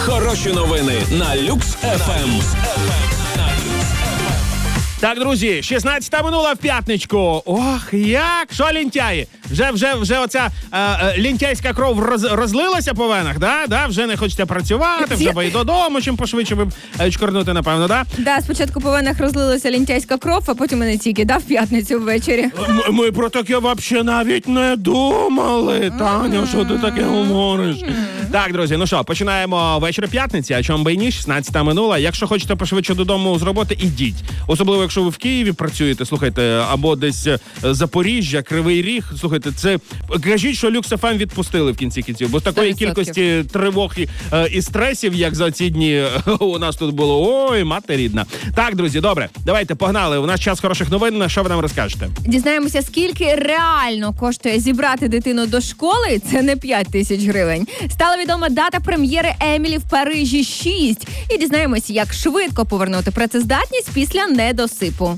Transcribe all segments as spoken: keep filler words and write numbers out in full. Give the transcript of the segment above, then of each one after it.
Хороші новини на Люкс еф ем. Так, друзі, шістнадцята минула в п'ятничку. Ох, як, що лінтяї? Вже, вже, вже оця е, е, лінтяйська кров роз, розлилася по венах, да? Да? Вже не хочете працювати, вже би і додому, чим пошвидше би е, чкорнути, напевно, да? Да, спочатку по венах розлилася лінтяйська кров, а потім і не тільки, да, в п'ятницю ввечері. М- Ми про таке взагалі навіть не думали. Таня, що ти таке говориш? Так, друзі, ну що, починаємо вечір п'ятниці, а чому би і ні, шістнадцята минула. Якщо хочете пошвидше додому з роботи, ідіть. Особливо, якщо ви в Києві працюєте, слухайте, або десь Запоріжжя, Кривий Ріг, слухайте, це, кажіть, що Люкс еф ем відпустили в кінці кінців, бо з такої сто відсотків. кількості тривог і, е, і стресів, як за ці дні у нас тут було, ой, мати рідна. Так, друзі, добре, давайте, погнали, у нас час хороших новин, що ви нам розкажете? Дізнаємося, скільки реально коштує зібрати дитину до школи, це не п'ять тисяч гривень. Стала відома дата прем'єри Емілі в Парижі шість. І дізнаємося, як швидко повернути працездатність після недосипу.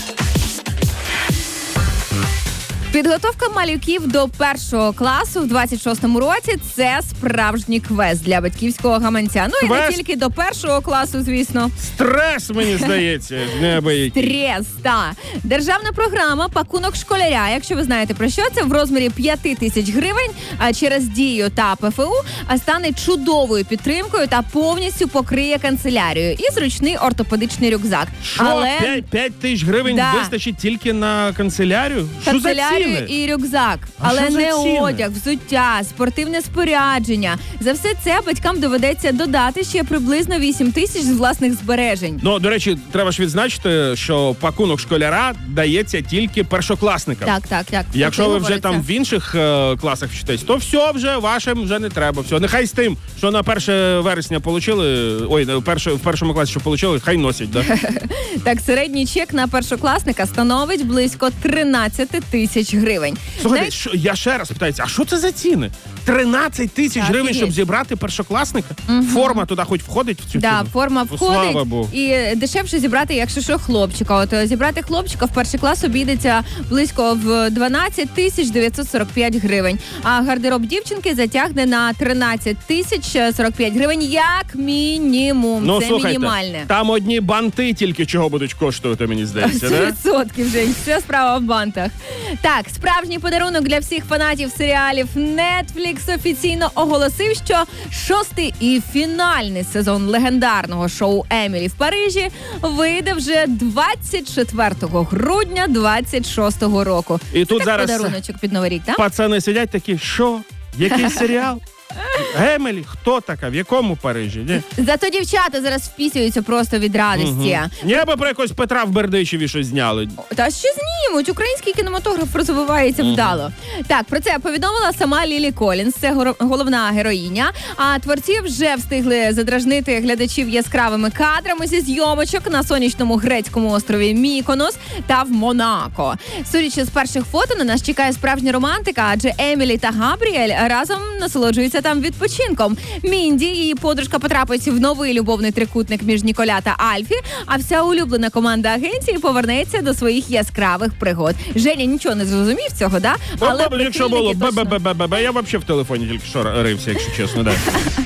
Підготовка малюків до першого класу в двадцять шостому році – це справжній квест для батьківського гаманця. Ну Квест? і не тільки до першого класу, звісно. Стрес, мені здається, неабиякий. Стрес, так. Державна програма «Пакунок школяря», якщо ви знаєте про що це, в розмірі п'ять тисяч гривень а через Дію та Пе Еф У а стане чудовою підтримкою та повністю покриє канцелярію і зручний ортопедичний рюкзак. Що, п'ять тисяч гривень Да. вистачить тільки на канцелярію? Що за канцелярію ціни? і рюкзак, А але що за не ціни? одяг, взуття, спортивне спорядження. За все це батькам доведеться додати ще приблизно вісім тисяч з власних збережень. Ну, до речі, треба ж відзначити, що пакунок школяра дається тільки першокласникам. Так, так, так. Якщо Це ви вже говориться. там в інших е, класах вчитесь, то все вже, вашим вже не треба. Все, нехай з тим, що на перше вересня получили, ой, в, перше, в першому класі, що получили, хай носять, да? Так, середній чек на першокласника становить близько тринадцять тисяч гривень. Слухайте, Навіть- що, я ще раз питаюся, а що це за ціни? тринадцять тисяч Так, гривень, є. щоб зібрати першокласника? Форма туди хоч входить в цю Да, ціну? форма Ну, слава входить Богу. і дешевше зібрати, якщо що, хлопчика. От е, зібрати хлопчика в перший клас обійдеться близько в дванадцять тисяч дев'ятсот сорок п'ять гривень. А гардероб дівчинки затягне на тринадцять тисяч сорок п'ять гривень як мінімум. Ну, Це слухайте, мінімальне. там одні банти тільки чого будуть коштувати, мені здається, сто да? відсотків, Жень, вся справа в бантах. Так, справжній подарунок для всіх фанатів серіалів. Netflix офіційно оголосив, що шостий і фінальний сезон легендарного шоу «Емілі в Парижі» вийде вже двадцять четвертого грудня двадцять шостого року. І Це тут так зараз подаруночок під Новий рік, так? пацани сидять такі, що? Який серіал? Емілі? Хто така? В якому Парижі? Ні? Зато дівчата зараз впісюються просто від радості. Ні, аби про якогось Петра в Бердичеві щось зняли. Та ще знімуть. Український кінематограф розвивається вдало. Так, про це повідомила сама Лілі Колінс, це горо- головна героїня. А творці вже встигли задражнити глядачів яскравими кадрами зі зйомочок на сонячному грецькому острові Міконос та в Монако. Судячи з перших фото, на нас чекає справжня романтика, адже Емілі та Габріель разом насолоджуються там відпочинком. Мінді, її подружка, потрапить в новий любовний трикутник між Ніколя та Альфі, а вся улюблена команда агенції повернеться до своїх яскравих пригод. Женя нічого не зрозумів цього, да? Але якщо було прихильники точно. бе-бе-бе-бе-бе, я взагалі в телефоні тільки що рився, якщо чесно, да.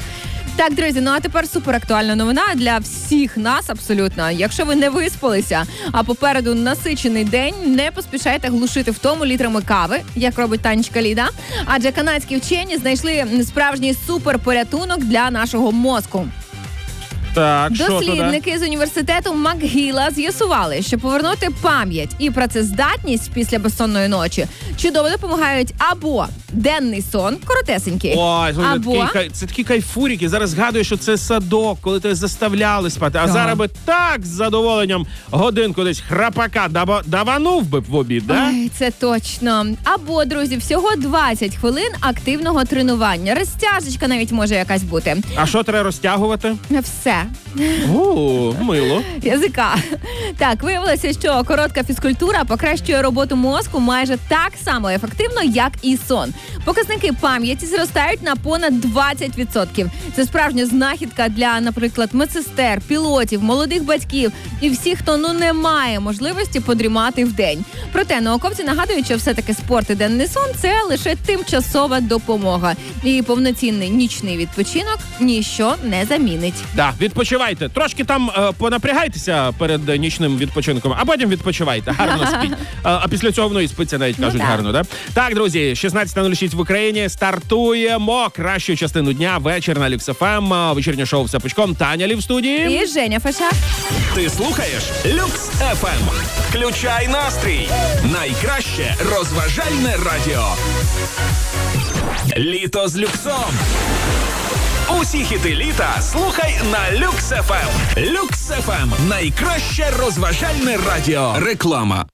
Так, друзі, ну а тепер суперактуальна новина для всіх нас абсолютно. Якщо ви не виспалися, а попереду насичений день, не поспішайте глушити втому літрами кави, як робить Танечка Ліда. Адже канадські вчені знайшли справжній суперпорятунок для нашого мозку. Так, що туди? Дослідники з університету МакГіла з'ясували, що повернути пам'ять і працездатність після безсонної ночі чудово допомагають або денний сон, коротесенький, Ой, слухай, або... такий кай- це такі кайфуріки. Зараз згадую, що це садок, коли тебе заставляли спати. А Так. зараз би так з задоволенням годинку десь храпака даба- даванув би в обід, да? Ой, це точно. Або, друзі, всього двадцять хвилин активного тренування. Розтяжечка навіть може якась бути. А що треба розтягувати? Все. О, мило. Язика. Так, виявилося, що коротка фізкультура покращує роботу мозку майже так само ефективно, як і сон. Показники пам'яті зростають на понад двадцять відсотків. Це справжня знахідка для, наприклад, медсестер, пілотів, молодих батьків і всіх, хто ну не має можливості подрімати в день. Проте науковці нагадують, що все-таки спорт і денний сон – це лише тимчасова допомога. І повноцінний нічний відпочинок ніщо не замінить. Да, відпочивайте. Трошки там е, понапрягайтеся перед нічним відпочинком, а потім відпочивайте. Гарно спіть. А, а після цього воно і спиться навіть, кажуть, ну, так. гарно, да? Так, друзі, шістнадцята нуль шість в Україні. Стартуємо кращу частину дня. Вечір на Люкс еф ем. Вечірнє шоу «Все пучком». Таня Лі в студії. І Женя Фашак. Ти слухаєш Люкс еф ем. Включай настрій. Найкраще розважальне радіо. Літо з люксом. Усі хіти літа слухай на Люкс еф ем. Люкс еф ем. Найкраще розважальне радіо. Реклама.